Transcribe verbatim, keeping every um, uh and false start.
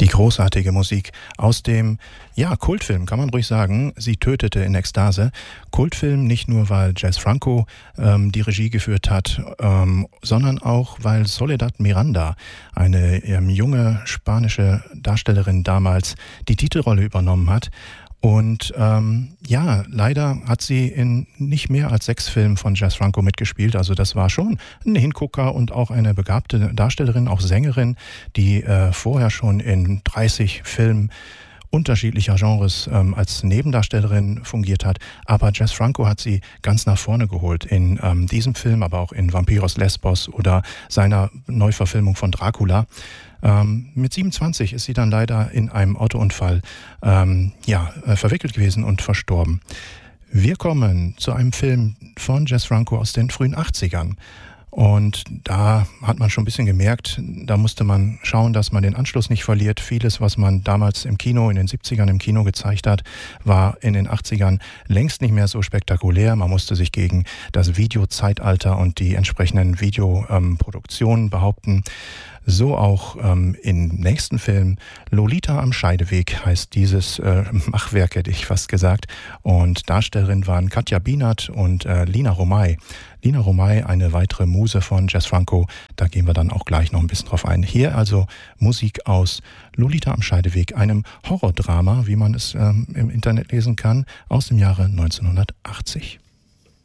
Die großartige Musik aus dem, ja, Kultfilm, kann man ruhig sagen, Sie tötete in Ekstase. Kultfilm nicht nur, weil Jess Franco ähm, die Regie geführt hat, ähm, sondern auch, weil Soledad Miranda, eine ähm, junge spanische Darstellerin damals, die Titelrolle übernommen hat. Und ähm, ja, leider hat sie in nicht mehr als sechs Filmen von Jess Franco mitgespielt. Also das war schon ein Hingucker und auch eine begabte Darstellerin, auch Sängerin, die äh, vorher schon in dreißig Filmen unterschiedlicher Genres ähm, als Nebendarstellerin fungiert hat. Aber Jess Franco hat sie ganz nach vorne geholt in ähm, diesem Film, aber auch in Vampiros Lesbos oder seiner Neuverfilmung von Dracula. Ähm, mit siebenundzwanzig ist sie dann leider in einem Autounfall ähm, ja, äh, verwickelt gewesen und verstorben. Wir kommen zu einem Film von Jess Franco aus den frühen achtzigern. Und da hat man schon ein bisschen gemerkt, da musste man schauen, dass man den Anschluss nicht verliert. Vieles, was man damals im Kino, in den siebzigern im Kino gezeigt hat, war in den achtzigern längst nicht mehr so spektakulär. Man musste sich gegen das Videozeitalter und die entsprechenden Videoproduktionen ähm, behaupten. So auch ähm, im nächsten Film, Lolita am Scheideweg heißt dieses äh, Machwerk, hätte ich fast gesagt. Und Darstellerin waren Katja Bienert und äh, Lina Romay. Lina Romay, eine weitere Muse von Jess Franco. Da gehen wir dann auch gleich noch ein bisschen drauf ein. Hier also Musik aus Lolita am Scheideweg, einem Horrordrama, wie man es ähm, im Internet lesen kann, aus dem Jahre neunzehnhundertachtzig.